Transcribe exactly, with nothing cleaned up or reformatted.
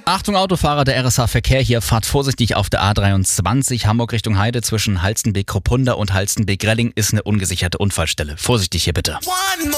Achtung Autofahrer, der R S H-Verkehr hier, fahrt vorsichtig auf der A dreiundzwanzig, Hamburg Richtung Heide zwischen Halstenbek-Kruppunda und Halstenbek-Relling ist eine ungesicherte Unfallstelle. Vorsichtig hier bitte.